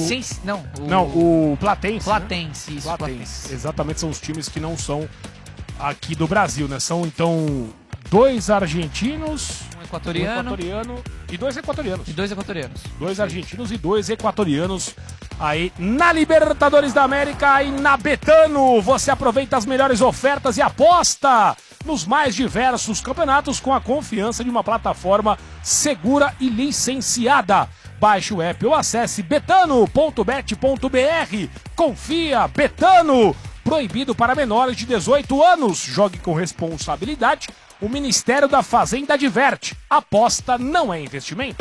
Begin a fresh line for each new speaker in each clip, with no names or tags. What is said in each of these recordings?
o Platense.
Platense,
né?
isso, Platense.
Exatamente, são os times que não são aqui do Brasil, né? São, então, 2 argentinos,
um equatoriano
e 2 equatorianos. 2 argentinos e 2 equatorianos aí na Libertadores da América, aí na Betano. Você aproveita as melhores ofertas e aposta nos mais diversos campeonatos com a confiança de uma plataforma segura e licenciada. Baixe o app ou acesse betano.bet.br. Confia, Betano. Proibido para menores de 18 anos. Jogue com responsabilidade. O Ministério da Fazenda adverte. Aposta não é investimento.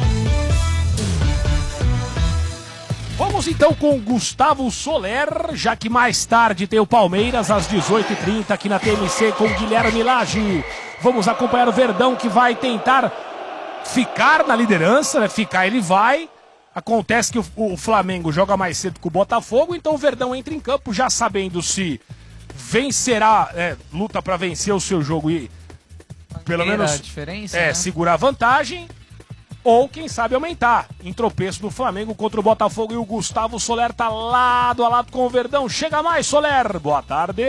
Vamos então com Gustavo Soler, já que mais tarde tem o Palmeiras às 18h30 aqui na TMC com Guilherme Lage. Vamos acompanhar o Verdão, que vai tentar ficar na liderança, né? Ficar ele vai. Acontece que o Flamengo joga mais cedo que o Botafogo, então o Verdão entra em campo já sabendo se vencerá, luta para vencer o seu jogo e pelo menos
né?
segurar a vantagem, ou quem sabe aumentar em tropeço do Flamengo contra o Botafogo. E o Gustavo Soler tá lado a lado com o Verdão. Chega mais, Soler, boa tarde.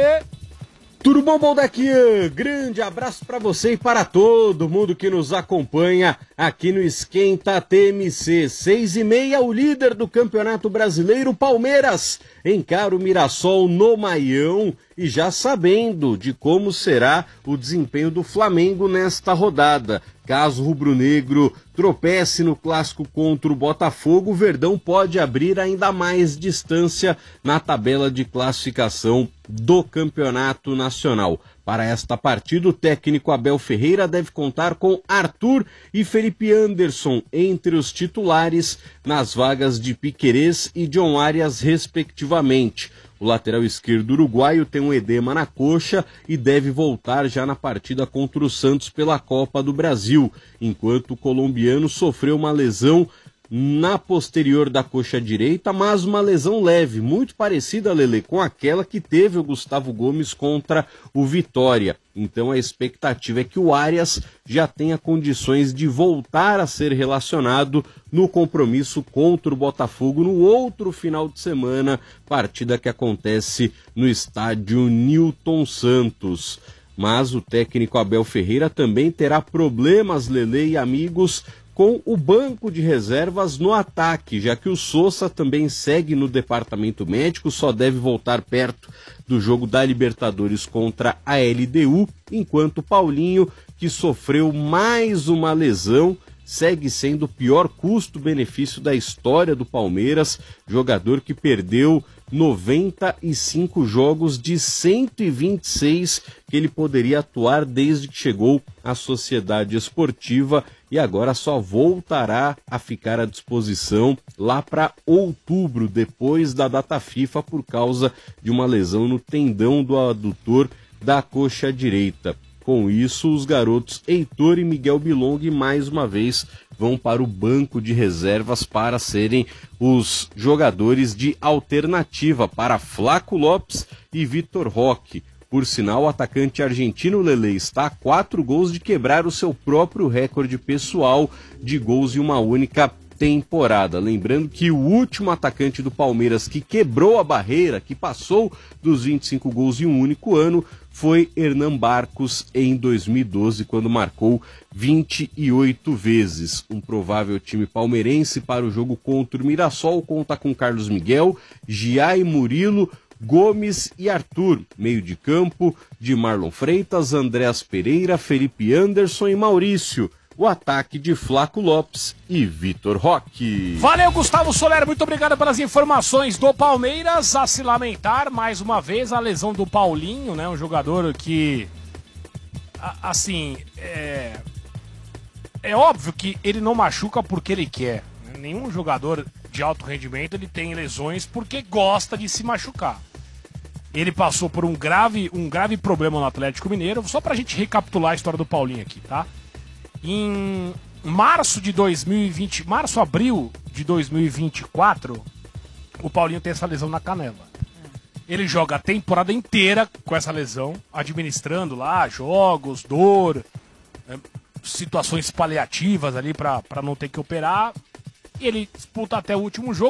Tudo bom, Baldaquian? Grande abraço para você e para todo mundo que nos acompanha aqui no Esquenta TMC. 6h30, o líder do Campeonato Brasileiro, Palmeiras, encara o Mirassol no Maião e já sabendo de como será o desempenho do Flamengo nesta rodada. Caso o rubro-negro tropece no clássico contra o Botafogo, o Verdão pode abrir ainda mais distância na tabela de classificação do Campeonato Nacional. Para esta partida, o técnico Abel Ferreira deve contar com Arthur e Felipe Anderson entre os titulares nas vagas de Piquerez e John Arias, respectivamente. O lateral esquerdo uruguaio tem um edema na coxa e deve voltar já na partida contra o Santos pela Copa do Brasil, enquanto o colombiano sofreu uma lesão na posterior da coxa direita, mas uma lesão leve, muito parecida, Lelê, com aquela que teve o Gustavo Gomes contra o Vitória. Então a expectativa é que o Arias já tenha condições de voltar a ser relacionado no compromisso contra o Botafogo no outro final de semana, partida que acontece no estádio Newton Santos. Mas o técnico Abel Ferreira também terá problemas, Lelê e amigos, com o banco de reservas no ataque, já que o Sousa também segue no departamento médico, só deve voltar perto do jogo da Libertadores contra a LDU, enquanto o Paulinho, que sofreu mais uma lesão, segue sendo o pior custo-benefício da história do Palmeiras, jogador que perdeu 95 jogos de 126 que ele poderia atuar desde que chegou à Sociedade Esportiva e agora só voltará a ficar à disposição lá para outubro, depois da data FIFA, por causa de uma lesão no tendão do adutor da coxa direita. Com isso, os garotos Heitor e Miguel Bilong mais uma vez vão para o banco de reservas para serem os jogadores de alternativa para Flaco Lopes e Vitor Roque. Por sinal, o atacante argentino Lelê está a 4 gols de quebrar o seu próprio recorde pessoal de gols em uma única temporada. Lembrando que o último atacante do Palmeiras que quebrou a barreira, que passou dos 25 gols em um único ano, foi Hernan Barcos em 2012, quando marcou 28 vezes. Um provável time palmeirense para o jogo contra o Mirassol conta com Carlos Miguel, Giai Murilo, Gomes e Arthur. Meio de campo de Marlon Freitas, Andréas Pereira, Felipe Anderson e Maurício. O ataque de Flaco Lopes e Vitor Roque.
Valeu, Gustavo Soler, muito obrigado pelas informações do Palmeiras. A se lamentar, mais uma vez, a lesão do Paulinho, né? Um jogador que, assim, é óbvio que ele não machuca porque ele quer. Né? Nenhum jogador de alto rendimento ele tem lesões porque gosta de se machucar. Ele passou por um grave problema no Atlético Mineiro. Só pra gente recapitular a história do Paulinho aqui, tá? Em abril de 2024, o Paulinho tem essa lesão na canela. Ele joga a temporada inteira com essa lesão, administrando lá jogos, dor, situações paliativas ali pra não ter que operar. Ele disputa até o último jogo.